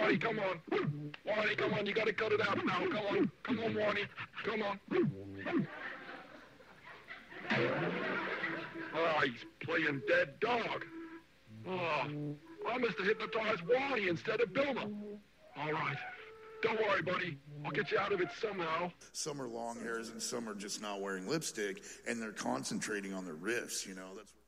Warnie, come on. Warnie, come on, you gotta cut it out now. Come on, Warnie. Come on. Oh, he's playing dead dog. Oh, I must have hypnotized Warnie instead of Bilma. All right. Don't worry, buddy. I'll get you out of it somehow. Some are long hairs and some are just not wearing lipstick, and they're concentrating on their riffs, you know. That's